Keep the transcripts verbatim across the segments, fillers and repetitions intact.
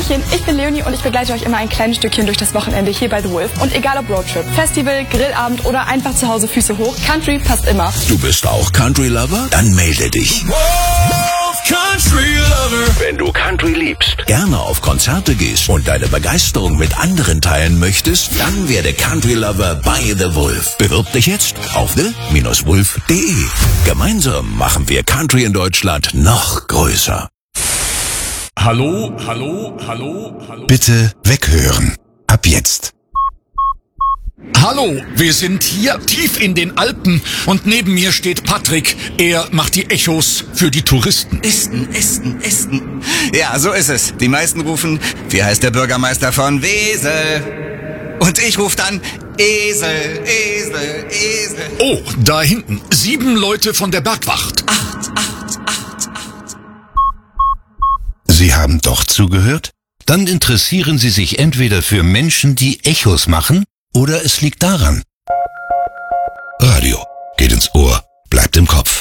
Hallöchen, ich bin Leonie und ich begleite euch immer ein kleines Stückchen durch das Wochenende hier bei The Wolf. Und egal ob Roadtrip, Festival, Grillabend oder einfach zu Hause Füße hoch, Country passt immer. Du bist auch Country-Lover? Dann melde dich. Country Lover. Wenn du Country liebst, gerne auf Konzerte gehst und deine Begeisterung mit anderen teilen möchtest, dann werde Country Lover bei The Wolf. Bewirb dich jetzt auf the wolf punkt de. Gemeinsam machen wir Country in Deutschland noch größer. Hallo, hallo, hallo, hallo. Bitte weghören. Ab jetzt. Hallo, wir sind hier tief in den Alpen und neben mir steht Patrick. Er macht die Echos für die Touristen. Esten, Esten, Esten. Ja, so ist es. Die meisten rufen, wie heißt der Bürgermeister von Wesel? Und ich rufe dann Esel, Esel, Esel. Oh, da hinten. Sieben Leute von der Bergwacht. Acht, acht, acht, acht. Sie haben doch zugehört? Dann interessieren Sie sich entweder für Menschen, die Echos machen, oder es liegt daran. Radio geht ins Ohr, bleibt im Kopf.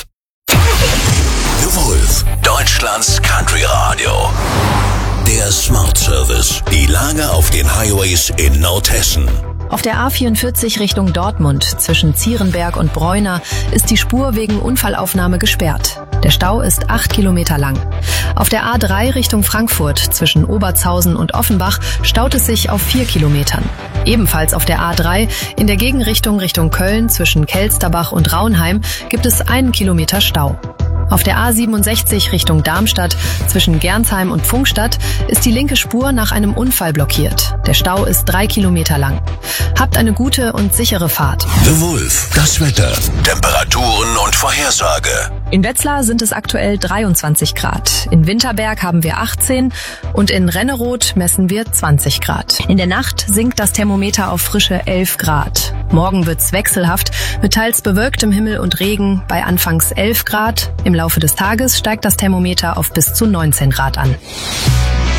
The Wolf, Deutschlands Country Radio. Der Smart Service. Die Lage auf den Highways in Nordhessen. Auf der A vierundvierzig Richtung Dortmund zwischen Zierenberg und Bräuna ist die Spur wegen Unfallaufnahme gesperrt. Der Stau ist acht Kilometer lang. Auf der A drei Richtung Frankfurt zwischen Obertshausen und Offenbach staut es sich auf vier Kilometern. Ebenfalls auf der A drei in der Gegenrichtung Richtung Köln zwischen Kelsterbach und Raunheim gibt es einen Kilometer Stau. Auf der A siebenundsechzig Richtung Darmstadt zwischen Gernsheim und Pfungstadt ist die linke Spur nach einem Unfall blockiert. Der Stau ist drei Kilometer lang. Habt eine gute und sichere Fahrt. The Wolf, das Wetter, Temperaturen und Vorhersage. In Wetzlar sind es aktuell dreiundzwanzig Grad. In Winterberg haben wir achtzehn und in Renneroth messen wir zwanzig Grad. In der Nacht sinkt das Thermometer auf frische elf Grad. Morgen wird's wechselhaft mit teils bewölktem Himmel und Regen bei anfangs elf Grad. Im Laufe des Tages steigt das Thermometer auf bis zu neunzehn Grad an.